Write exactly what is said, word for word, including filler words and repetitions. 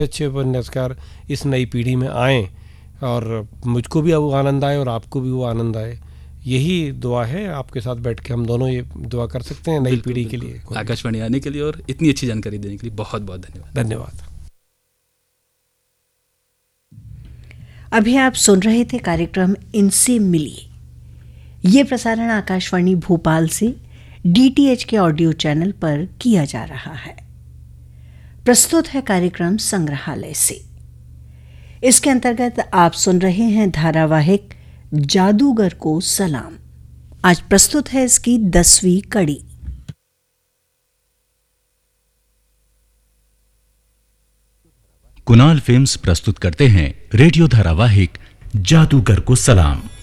अच्छे उपन्यासकार इस नई पीढ़ी में आएँ और मुझको भी वो आनंद आए और आपको भी वो आनंद आए। यही दुआ है। आपके साथ बैठ के हम दोनों ये दुआ कर सकते हैं नई पीढ़ी के लिए। आकाशवाणी आने के लिए और इतनी अच्छी जानकारी देने के लिए बहुत बहुत धन्यवाद। धन्यवाद। अभी आप सुन रहे थे कार्यक्रम इनसे मिलिए। ये प्रसारण आकाशवाणी भोपाल से डीटीएच के ऑडियो चैनल पर किया जा रहा है। प्रस्तुत है कार्यक्रम संग्रहालय से। इसके अंतर्गत आप सुन रहे हैं धारावाहिक जादूगर को सलाम। आज प्रस्तुत है इसकी दसवीं कड़ी। कुणाल फिल्म्स प्रस्तुत करते हैं रेडियो धारावाहिक जादूगर को सलाम।